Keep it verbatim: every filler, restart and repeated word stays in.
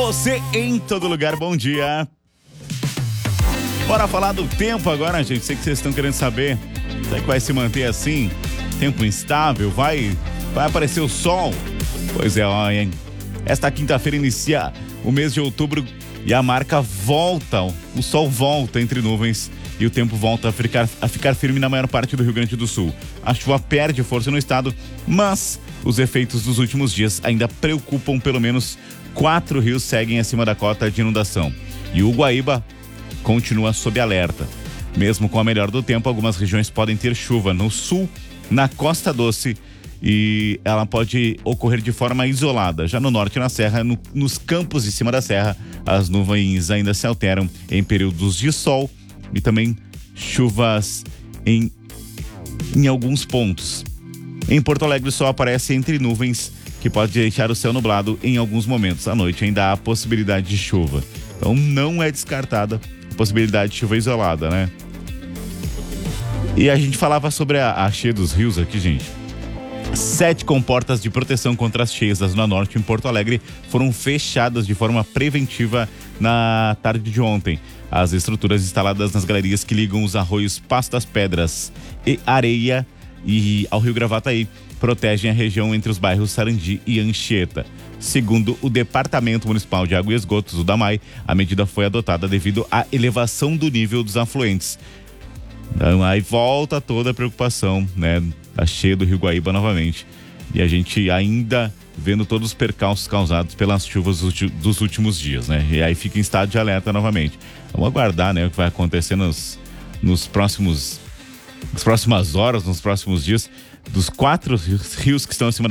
você em todo lugar, bom dia. Bora falar do tempo agora, gente. Sei que vocês estão querendo saber. Será que vai se manter assim? Tempo instável? Vai, vai aparecer o sol? Pois é, ó, hein? Esta quinta-feira inicia o mês de outubro e a marca volta. O sol volta entre nuvens e o tempo volta a ficar, a ficar firme na maior parte do Rio Grande do Sul. A chuva perde força no estado, mas os efeitos dos últimos dias ainda preocupam. Pelo menos quatro rios seguem acima da cota de inundação. E o Guaíba continua sob alerta. Mesmo com a melhora do tempo, algumas regiões podem ter chuva no sul, na Costa Doce, e ela pode ocorrer de forma isolada. Já no norte e na serra, no, nos campos de cima da serra, as nuvens ainda se alteram em períodos de sol e também chuvas em, em alguns pontos. Em Porto Alegre, o sol aparece entre nuvens, que pode deixar o céu nublado em alguns momentos. À noite ainda há possibilidade de chuva. Então não é descartada a possibilidade de chuva isolada, né? E a gente falava sobre a, a cheia dos rios aqui, gente. Sete comportas de proteção contra as cheias da Zona Norte em Porto Alegre foram fechadas de forma preventiva na tarde de ontem. As estruturas instaladas nas galerias que ligam os arroios Passo das Pedras e Areia e ao Rio Gravataí protegem a região entre os bairros Sarandi e Anchieta. Segundo o Departamento Municipal de Água e Esgotos, o DAMAI, a medida foi adotada devido à elevação do nível dos afluentes. Então, aí volta toda a preocupação, né, da cheia do Rio Guaíba novamente. E a gente ainda vendo todos os percalços causados pelas chuvas dos últimos dias, né? E aí fica em estado de alerta novamente. Vamos aguardar, né, o que vai acontecer nos, nos próximos, nas próximas horas, nos próximos dias, dos quatro rios que estão acima da